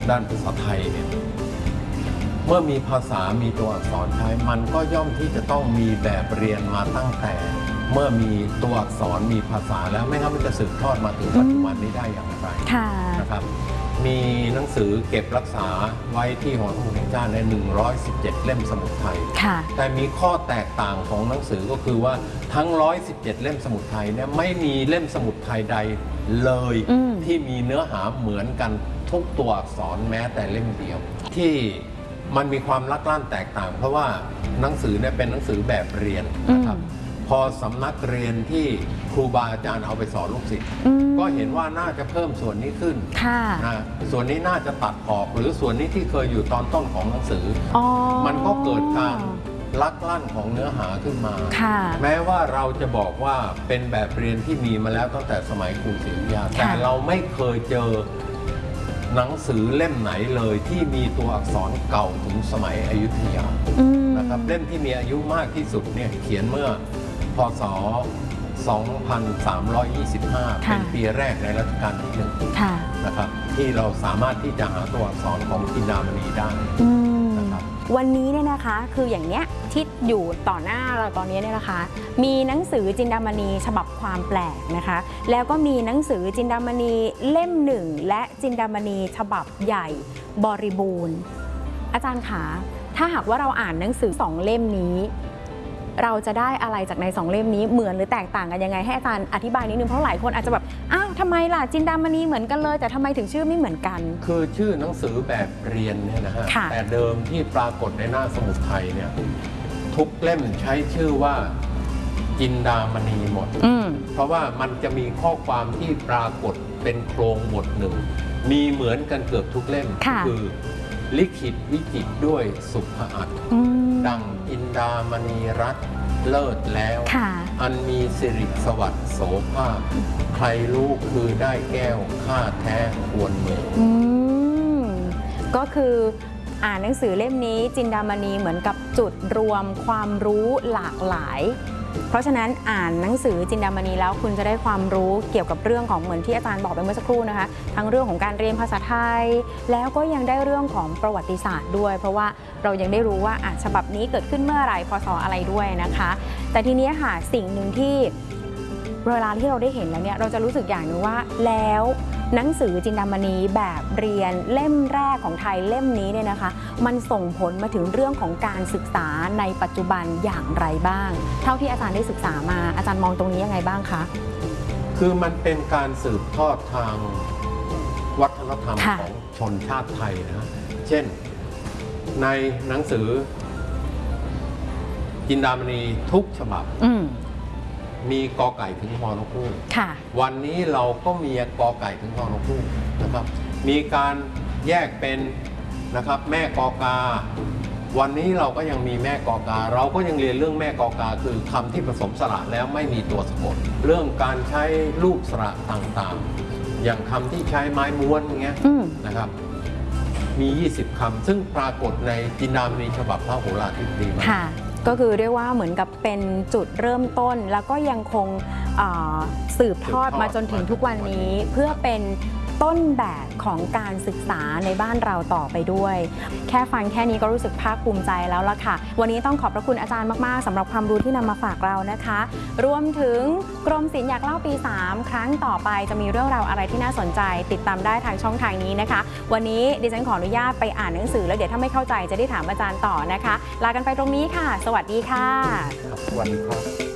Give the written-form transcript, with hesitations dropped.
ด้านภาษาไทยเนี่ยเมื่อมีภาษามีตัวอักษรใช้มันก็ย่อมที่จะต้องมีแบบเรียนมาตั้งแต่เมื่อมีตัวอักษรมีภาษาแล้วไม่งั้นมันจะสืบทอดมาถึงปัจจุบันนี้ได้อย่างไรนะครับมีหนังสือเก็บรักษาไว้ที่หอสมุดแห่งชาติใน117 เล่มสมุดไทยแต่มีข้อแตกต่างของหนังสือก็คือว่าทั้ง117 เล่มสมุดไทยเนี่ยไม่มีเล่มสมุดไทยใดเลยที่มีเนื้อหาเหมือนกันทุกตัวอักษรแม้แต่เล่มเดียวที่มันมีความลักลั่นแตกต่างเพราะว่าหนังสือเนี่ยเป็นหนังสือแบบเรียนนะครับพอสำนักเรียนที่ครูบาอาจารย์เอาไปสอนลูกศิษย์ก็เห็นว่าน่าจะเพิ่มส่วนนี้ขึ้นนะส่วนนี้น่าจะตัดออกหรือส่วนนี้ที่เคยอยู่ตอนต้นของหนังสือมันก็เกิดการลักลั่นของเนื้อหาขึ้นมาแม้ว่าเราจะบอกว่าเป็นแบบเรียนที่มีมาแล้วตั้งแต่สมัยกรุงศรีอยุธยาแต่เราไม่เคยเจอหนังสือเล่มไหนเลยที่มีตัวอักษรเก่าถึงสมัยอยุธยานะครับเล่มที่มีอายุมากที่สุดเนี่ยเขียนเมื่อพ.ศ. 2325 เป็นปีแรกในรัชกาลที่1นะครับที่เราสามารถที่จะหาตัวอักษรของจินดามณีได้นะครับวันนี้เนี่ยนะคะคืออย่างเนี้ยที่อยู่ต่อหน้าเราตอนนี้เนี่ยนะคะมีหนังสือจินดามณีฉบับความแปลกนะคะแล้วก็มีหนังสือจินดามณีเล่ม1และจินดามณีฉบับใหญ่บริบูรณ์อาจารย์คะถ้าหากว่าเราอ่านหนังสือ2 เล่มนี้เราจะได้อะไรจากใน2 เล่มนี้เหมือนหรือแตกต่างกันยังไงให้อาจารย์อธิบายนิดนึงเพราะหลายคนอาจจะแบบอ้าวทำไมล่ะจินดามณีเหมือนกันเลยแต่ทำไมถึงชื่อไม่เหมือนกันคือชื่อหนังสือแบบเรียนเนี่ยนะฮะแต่เดิมที่ปรากฏในหน้าสมุดไทยเนี่ยทุกเล่มใช้ชื่อว่าจินดามณีหมดเพราะว่ามันจะมีข้อความที่ปรากฏเป็นโครงบทหนึ่งมีเหมือนกันเกือบทุกเล่มคือลิขิตวิจิตรด้วยสุภอัตถ์ดังจินดามณีรัตน์เลิศแล้วอันมีสิริสวัสดิ์โสภาใครรู้คือได้แก้วค่าแท้ควรมือก็คืออ่านหนังสือเล่มนี้จินดามณีเหมือนกับจุดรวมความรู้หลากหลายเพราะฉะนั้นอ่านหนังสือจินดามณีแล้วคุณจะได้ความรู้เกี่ยวกับเรื่องของเหมือนที่อาจารย์บอกไปเมื่อสักครู่นะคะทั้งเรื่องของการเรียนภาษาไทยแล้วก็ยังได้เรื่องของประวัติศาสตร์ด้วยเพราะว่าเรายังได้รู้ว่าฉบับนี้เกิดขึ้นเมื่อไหร่พ.ศ.อะไรด้วยนะคะแต่ทีนี้ค่ะสิ่งหนึ่งที่เวลาที่เราได้เห็นแล้วเนี่ยเราจะรู้สึกอย่างนึงว่าแล้วหนังสือจินดามณีแบบเรียนเล่มแรกของไทยเล่มนี้เนี่ยนะคะมันส่งผลมาถึงเรื่องของการศึกษาในปัจจุบันอย่างไรบ้างเท่าที่อาจารย์ได้ศึกษามาอาจารย์มองตรงนี้ยังไงบ้างคะคือมันเป็นการสืบทอดทางวัฒนธรรมของชนชาติไทยนะเช่นในหนังสือจินดามณีทุกฉบับมีกอไก่ถึงฮอนกฮูกวันนี้เราก็มีกอไก่ถึงฮอนกฮูกนะครับมีการแยกเป็นนะครับแม่กอกาวันนี้เราก็ยังมีแม่กอกาเราก็ยังเรียนเรื่องแม่กอกาคือคำที่ผสมสระแล้วไม่มีตัวสะกดเรื่องการใช้รูปสระต่างๆอย่างคำที่ใช้ไม้ม้วนอย่างเงี้ยนะครับมี20 คำซึ่งปรากฏในจินดามณีฉบับพระโหราธิบดีมาก็คือเรียกว่าเหมือนกับเป็นจุดเริ่มต้นแล้วก็ยังคงสืบทอดมาจนถึงทุกวันนี้เพื่อเป็นต้นแบบของการศึกษาในบ้านเราต่อไปด้วยแค่ฟังแค่นี้ก็รู้สึกภาคภูมิใจแล้วล่ะค่ะวันนี้ต้องขอบพระคุณอาจารย์มากๆสำหรับความรู้ที่นำมาฝากเรานะคะรวมถึงกรมศิลป์อยากเล่าปี3ครั้งต่อไปจะมีเรื่องราวอะไรที่น่าสนใจติดตามได้ทางช่องทางนี้นะคะวันนี้ดิฉันขออนุญาตไปอ่านหนังสือแล้วเดี๋ยวถ้าไม่เข้าใจจะได้ถามอาจารย์ต่อนะคะลากันไปตรงนี้ค่ะสวัสดีค่ะสวัสดีครับ